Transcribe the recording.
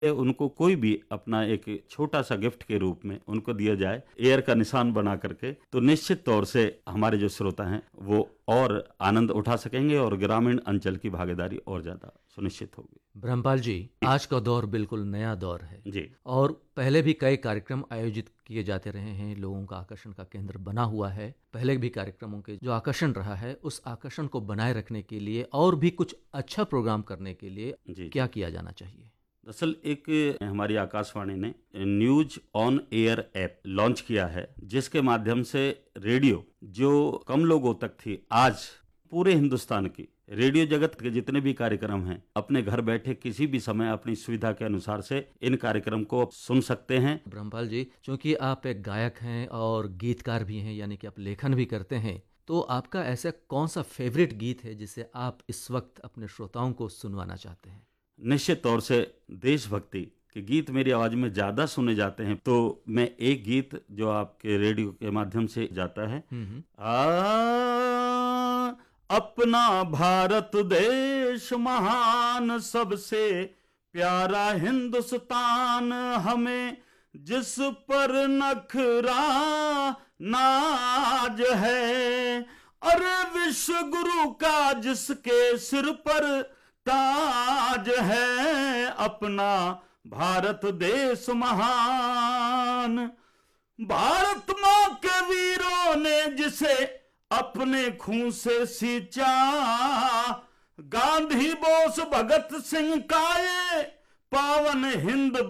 उनको कोई भी अपना एक छोटा सा गिफ्ट के रूप में उनको दिया जाए, एयर का निशान बना करके, तो निश्चित तौर से हमारे जो श्रोता हैं वो और आनंद उठा सकेंगे और ग्रामीण अंचल की भागीदारी और ज्यादा सुनिश्चित होगी। ब्रह्मपाल जी, आज का दौर बिल्कुल नया दौर है जी। और पहले भी कई कार्यक्रम आयोजित किए जाते रहे हैं, लोगों का आकर्षण का केंद्र बना हुआ है। पहले भी कार्यक्रमों के जो आकर्षण रहा है, उस आकर्षण को बनाए रखने के लिए और भी कुछ अच्छा प्रोग्राम करने के लिए जी। क्या किया जाना चाहिए? दरअसल एक हमारी आकाशवाणी ने news on air app launch किया है, जिसके माध्यम से रेडियो जो कम लोगों तक थी, आज पूरे हिंदुस्तान की रेडियो जगत के जितने भी कार्यक्रम हैं, अपने घर बैठे किसी भी समय अपनी सुविधा के अनुसार से इन कार्यक्रम को सुन सकते हैं। ब्रह्मपाल जी, चूंकि आप एक गायक हैं और गीतकार भी हैं, यानी कि आप लेखन भी करते हैं, तो आपका ऐसा कौन सा फेवरेट गीत है जिसे आप इस वक्त अपने श्रोताओं को सुनवाना चाहते हैं? निश्चित तौर से देशभक्ति के गीत मेरी आवाज में ज्यादा सुने जाते हैं, तो मैं एक गीत जो आपके रेडियो के माध्यम से जाता है, अपना भारत देश महान, सबसे प्यारा हिंदुस्तान, हमें जिस पर नखरा नाज है, अरे विश्व गुरु का जिसके सिर पर ताज है, अपना भारत देश महान। भारत माँ के वीरों ने जिसे अपने खून से सींचा, गांधी बोस भगत सिंह का ये पावन हिंद